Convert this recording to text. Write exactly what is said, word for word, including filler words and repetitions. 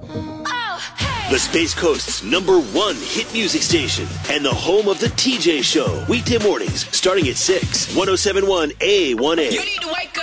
Oh, hey. The Space Coast's number one hit music station and the home of the T J Show. Weekday mornings starting at six. one oh seven point one A one A. You need to wake